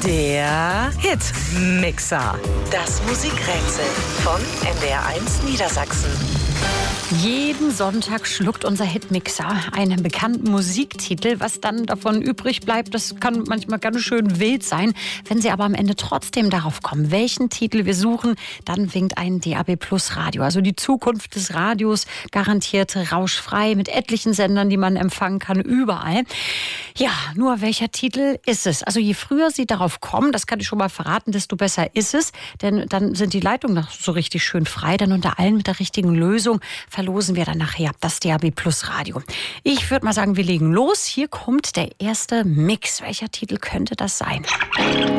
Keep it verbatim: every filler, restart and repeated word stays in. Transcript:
Der Hitmixer. Das Musikrätsel von N D R eins Niedersachsen. Jeden Sonntag schluckt unser Hitmixer einen bekannten Musiktitel. Was dann davon übrig bleibt, das kann manchmal ganz schön wild sein. Wenn Sie aber am Ende trotzdem darauf kommen, welchen Titel wir suchen, dann winkt ein D A B Plus Radio. Also die Zukunft des Radios, garantiert rauschfrei, mit etlichen Sendern, die man empfangen kann, überall. Ja, nur welcher Titel ist es? Also je früher Sie darauf kommen, das kann ich schon mal verraten, desto besser ist es. Denn dann sind die Leitungen noch so richtig schön frei. Dann unter allen mit der richtigen Lösung verlosen wir dann nachher das D A B Plus Radio. Ich würde mal sagen, wir legen los. Hier kommt der erste Mix. Welcher Titel könnte das sein?